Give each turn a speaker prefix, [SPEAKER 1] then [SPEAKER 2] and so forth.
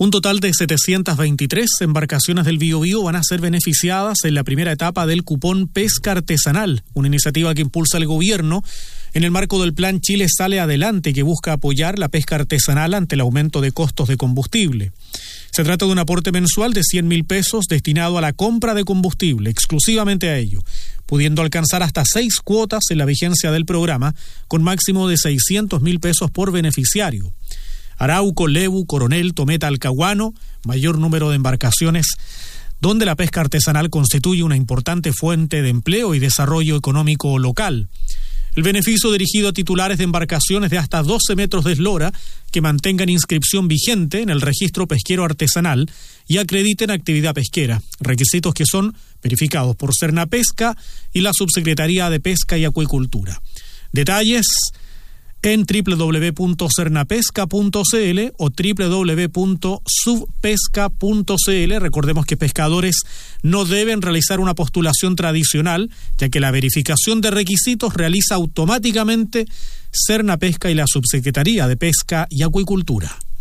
[SPEAKER 1] Un total de 723 embarcaciones del Biobío van a ser beneficiadas en la primera etapa del cupón Pesca Artesanal, una iniciativa que impulsa el gobierno en el marco del Plan Chile Sale Adelante, que busca apoyar la pesca artesanal ante el aumento de costos de combustible. Se trata de un aporte mensual de 100.000 pesos destinado a la compra de combustible, exclusivamente a ello, pudiendo alcanzar hasta 6 cuotas en la vigencia del programa, con máximo de 600.000 pesos por beneficiario. Arauco, Lebu, Coronel, Tomé, Talcahuano, mayor número de embarcaciones donde la pesca artesanal constituye una importante fuente de empleo y desarrollo económico local. El beneficio dirigido a titulares de embarcaciones de hasta 12 metros de eslora que mantengan inscripción vigente en el registro pesquero artesanal y acrediten actividad pesquera, requisitos que son verificados por Cernapesca y la Subsecretaría de Pesca y Acuicultura. Detalles en www.cernapesca.cl o www.subpesca.cl. Recordemos que pescadores no deben realizar una postulación tradicional, ya que la verificación de requisitos realiza automáticamente Cernapesca y la Subsecretaría de Pesca y Acuicultura.